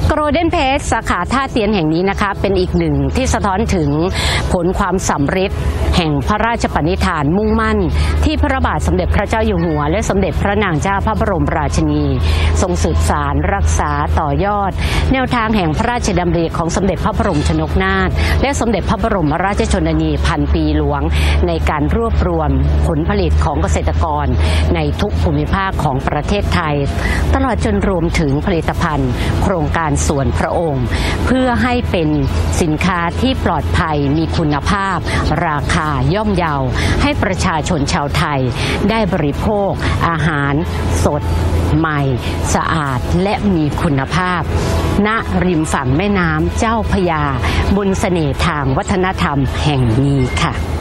โกลเด้นเพสสาขาท่าเตียนแห่งนี้นะคะเป็นอีกหนึ่งที่สะท้อนถึงผลความสำเร็จแห่งพระราชปณิธานมุ่งมั่นที่พระบาทสมเด็จพระเจ้าอยู่หัวและสมเด็จพระนางเจ้าพระบรมราชินีทรงสืบสานรักษาต่อยอดแนวทางแห่งพระราชดำริของสมเด็จพระบรมชนกนาถและสมเด็จพระบรมราชชนนีพันปีหลวงในการรวบรวมผลผลิตของเกษตรกรในทุกภูมิภาคของประเทศไทยตลอดจนรวมถึงผลิตภัณฑ์โครงการส่วนพระองค์เพื่อให้เป็นสินค้าที่ปลอดภัยมีคุณภาพราคาย่อมเยาให้ประชาชนชาวไทยได้บริโภคอาหารสดใหม่สะอาดและมีคุณภาพณริมฝั่งแม่น้ำเจ้าพระยาบนเสน่ห์ทางวัฒนธรรมแห่งนี้ค่ะ